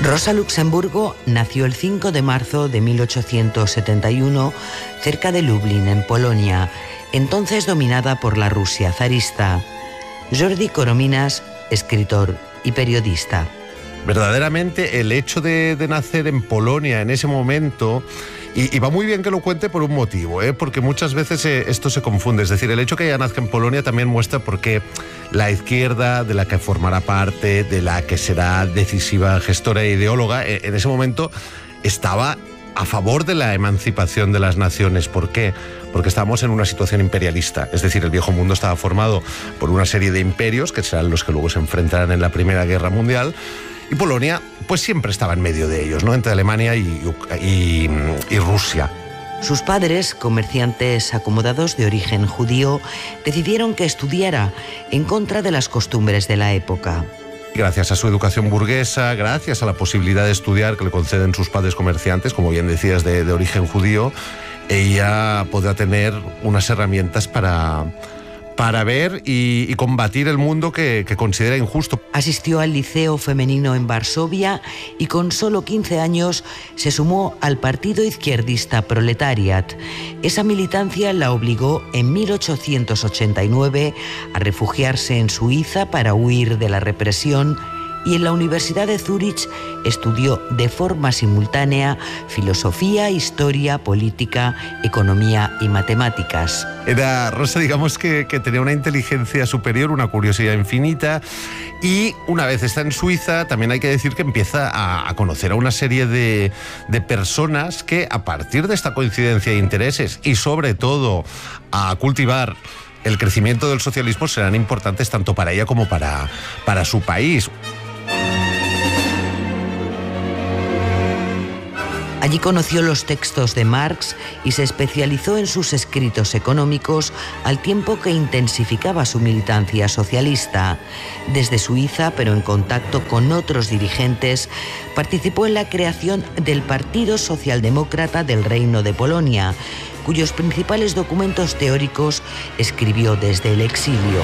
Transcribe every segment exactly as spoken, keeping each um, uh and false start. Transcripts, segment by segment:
Rosa Luxemburgo nació el cinco de marzo de mil ochocientos setenta y uno cerca de Lublin, en Polonia, entonces dominada por la Rusia zarista. Jordi Corominas, escritor y periodista. Verdaderamente el hecho de, de nacer en Polonia en ese momento, y, y va muy bien que lo cuente por un motivo, ¿eh? Porque muchas veces eh, esto se confunde, es decir, el hecho que ella nazca en Polonia también muestra por qué la izquierda, de la que formará parte, de la que será decisiva gestora e ideóloga, eh, en ese momento estaba a favor de la emancipación de las naciones. ¿Por qué? Porque estábamos en una situación imperialista, es decir, el viejo mundo estaba formado por una serie de imperios, que serán los que luego se enfrentarán en la Primera Guerra Mundial, y Polonia pues siempre estaba en medio de ellos, ¿no? Entre Alemania y, y, y Rusia. Sus padres, comerciantes acomodados de origen judío, decidieron que estudiara en contra de las costumbres de la época. Gracias a su educación burguesa, gracias a la posibilidad de estudiar que le conceden sus padres comerciantes, como bien decías, de, de origen judío, ella podrá tener unas herramientas para, para ver y, y combatir el mundo que, que considera injusto. Asistió al Liceo Femenino en Varsovia y con solo quince años se sumó al partido izquierdista Proletariat. Esa militancia la obligó en mil ochocientos ochenta y nueve a refugiarse en Suiza para huir de la represión, y en la Universidad de Zúrich estudió de forma simultánea filosofía, historia, política, economía y matemáticas. Era Rosa, digamos que, que tenía una inteligencia superior, una curiosidad infinita, y una vez está en Suiza también hay que decir que empieza a, a conocer a una serie de, de personas que, a partir de esta coincidencia de intereses y sobre todo a cultivar el crecimiento del socialismo, serán importantes tanto para ella como para, para su país. Allí conoció los textos de Marx y se especializó en sus escritos económicos, al tiempo que intensificaba su militancia socialista. Desde Suiza, pero en contacto con otros dirigentes, participó en la creación del Partido Socialdemócrata del Reino de Polonia, cuyos principales documentos teóricos escribió desde el exilio.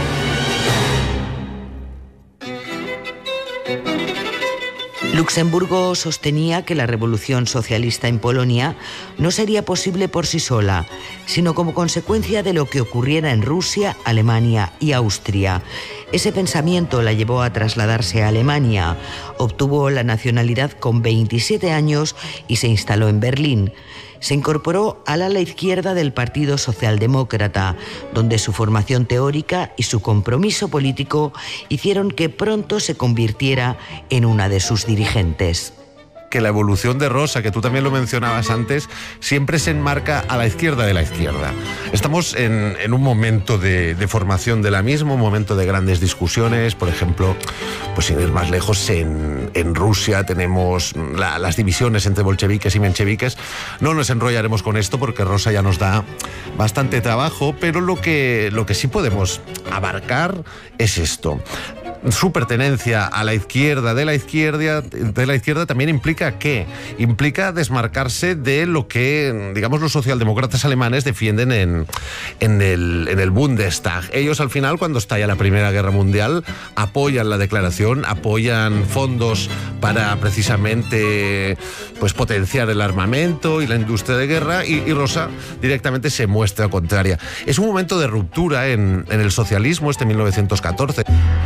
Luxemburgo sostenía que la revolución socialista en Polonia no sería posible por sí sola, sino como consecuencia de lo que ocurriera en Rusia, Alemania y Austria. Ese pensamiento la llevó a trasladarse a Alemania. Obtuvo la nacionalidad con veintisiete años y se instaló en Berlín. Se incorporó al ala izquierda del Partido Socialdemócrata, donde su formación teórica y su compromiso político hicieron que pronto se convirtiera en una de sus dirigentes. Que la evolución de Rosa, que tú también lo mencionabas antes, siempre se enmarca a la izquierda de la izquierda. Estamos en, en un momento de, de formación de la misma, un momento de grandes discusiones. Por ejemplo, pues sin ir más lejos, en, en Rusia tenemos la, las divisiones entre bolcheviques y mencheviques. No nos enrollaremos con esto porque Rosa ya nos da bastante trabajo, pero lo que, lo que sí podemos abarcar es esto. Su pertenencia a la izquierda de la izquierda de la izquierda también implica ¿qué? Implica desmarcarse de lo que, digamos, los socialdemócratas alemanes defienden en, en, el, en el Bundestag. Ellos, al final, cuando estalla la Primera Guerra Mundial, apoyan la declaración, apoyan fondos para precisamente pues potenciar el armamento y la industria de guerra, y, y Rosa directamente se muestra contraria. Es un momento de ruptura en, en el socialismo, este mil novecientos catorce.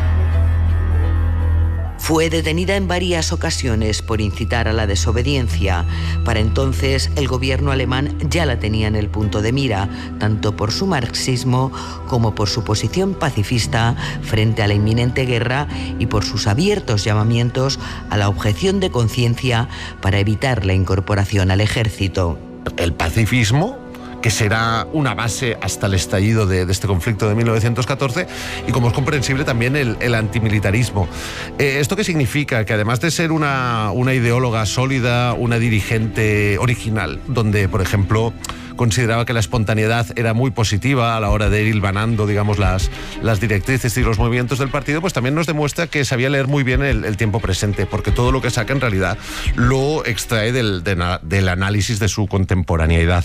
Fue detenida en varias ocasiones por incitar a la desobediencia. Para entonces, el gobierno alemán ya la tenía en el punto de mira, tanto por su marxismo como por su posición pacifista frente a la inminente guerra y por sus abiertos llamamientos a la objeción de conciencia para evitar la incorporación al ejército. El pacifismo, que será una base hasta el estallido de, de este conflicto de mil novecientos catorce, y como es comprensible también el, el antimilitarismo. Eh, ¿Esto qué significa? Que además de ser una, una ideóloga sólida, una dirigente original, donde, por ejemplo, consideraba que la espontaneidad era muy positiva a la hora de ir hilvanando, digamos, las, las directrices y los movimientos del partido, pues también nos demuestra que sabía leer muy bien el, el tiempo presente, porque todo lo que saca en realidad lo extrae del, de, del análisis de su contemporaneidad.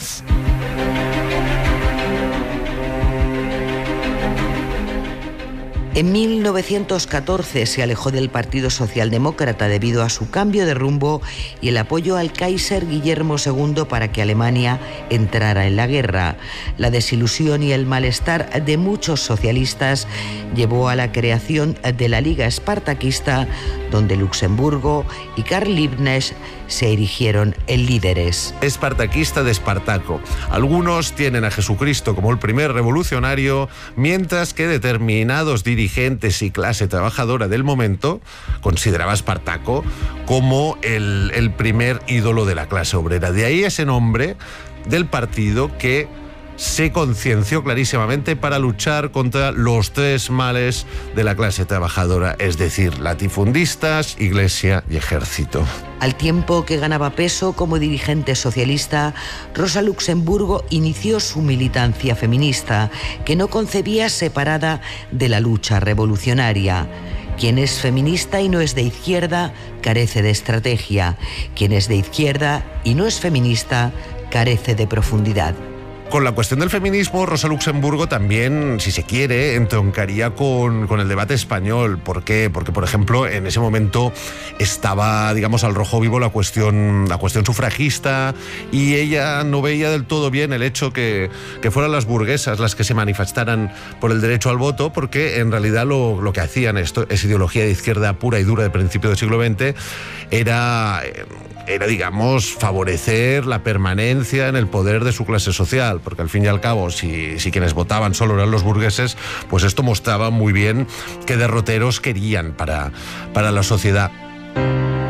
En mil novecientos catorce se alejó del Partido Socialdemócrata debido a su cambio de rumbo y el apoyo al Kaiser Guillermo segundo para que Alemania entrara en la guerra. La desilusión y el malestar de muchos socialistas llevó a la creación de la Liga Espartaquista, donde Luxemburgo y Karl Liebknecht se erigieron en líderes. Espartaquista de Espartaco. Algunos tienen a Jesucristo como el primer revolucionario, mientras que determinados dirigentes y clase trabajadora del momento consideraba a Espartaco como el, el primer ídolo de la clase obrera. De ahí ese nombre del partido que se concienció clarísimamente para luchar contra los tres males de la clase trabajadora, es decir, latifundistas, iglesia y ejército. Al tiempo que ganaba peso como dirigente socialista, Rosa Luxemburgo inició su militancia feminista, que no concebía separada de la lucha revolucionaria. Quien es feminista y no es de izquierda, carece de estrategia. Quien es de izquierda y no es feminista, carece de profundidad. Con la cuestión del feminismo, Rosa Luxemburgo también, si se quiere, entroncaría con, con el debate español. ¿Por qué? Porque, por ejemplo, en ese momento estaba, digamos, al rojo vivo la cuestión, la cuestión sufragista, y ella no veía del todo bien el hecho que, que fueran las burguesas las que se manifestaran por el derecho al voto, porque en realidad lo, lo que hacían, esto es ideología de izquierda pura y dura del principio del siglo veinte, era... era, digamos, favorecer la permanencia en el poder de su clase social, porque al fin y al cabo, si, si quienes votaban solo eran los burgueses, pues esto mostraba muy bien qué derroteros querían para, para la sociedad.